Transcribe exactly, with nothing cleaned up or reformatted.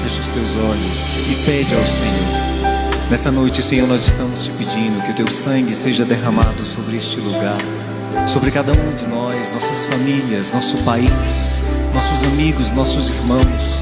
fecha os teus olhos e pede ao Senhor. Nessa noite, Senhor, nós estamos te pedindo que o teu sangue seja derramado sobre este lugar, sobre cada um de nós, nossas famílias, nosso país, nossos amigos, nossos irmãos.